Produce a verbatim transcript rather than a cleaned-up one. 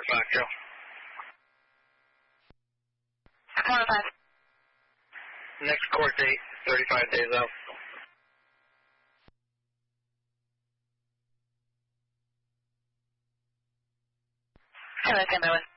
Fox, Joe. Come on, five. Next court date, thirty-five days out. Hello, ten by one.